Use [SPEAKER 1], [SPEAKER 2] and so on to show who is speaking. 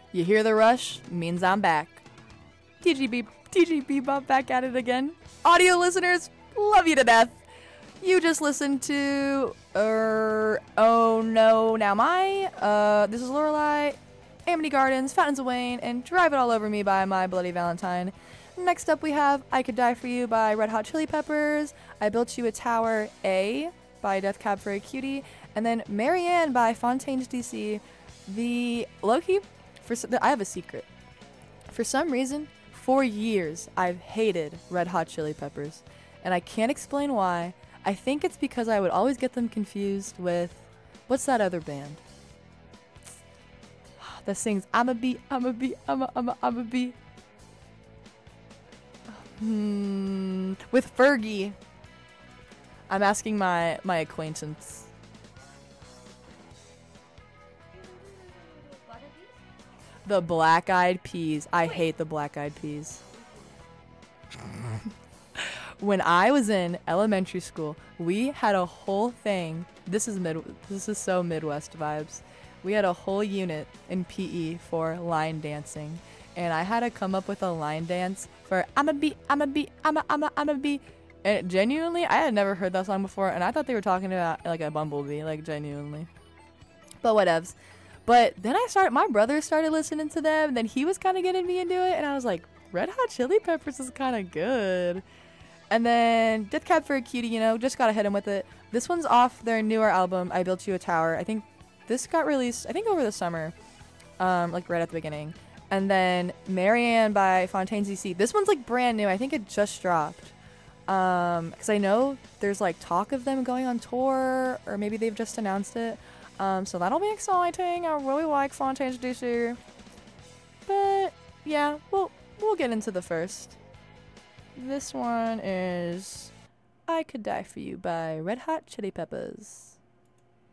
[SPEAKER 1] You hear the rush? Means I'm back. TGB Bump back at it again. Audio listeners, love you to death. You just listened to Oh No Now My. This is Lorelei, Amity Gardens, Fountains of Wayne, and Drive It All Over Me by My Bloody Valentine. Next up we have I Could Die For You by Red Hot Chili Peppers, I Built You a Tower A by Death Cab for a Cutie, and then Marianne by Fontaines DC. The Loki, I have a secret. For some reason, for years, I've hated Red Hot Chili Peppers, and I can't explain why. I think it's because I would always get them confused with, what's that other band that sings I'm a bee, I'm a bee, I'm a bee. With Fergie. I'm asking my acquaintance. The Black Eyed Peas. I hate the Black Eyed Peas. When I was in elementary school, we had a whole thing. This is so Midwest vibes. We had a whole unit in PE for line dancing, and I had to come up with a line dance for I'm a bee, I'm a bee, I'm a bee. And genuinely, I had never heard that song before, and I thought they were talking about like a bumblebee, like genuinely. But whatevs. But then my brother started listening to them, then he was kind of getting me into it, and I was like, Red Hot Chili Peppers is kind of good. And then Death Cab for a Cutie, just gotta hit him with it. This one's off their newer album, I Built You a Tower. I think this got released, over the summer, like right at the beginning. And then Marianne by Fontaines DC. This one's like brand new. I think it just dropped. Because I know there's like talk of them going on tour, or maybe they've just announced it. So that'll be exciting. I really like Fontaines DC. But yeah, we'll get into the first. This one is I Could Die For You by Red Hot Chili Peppers.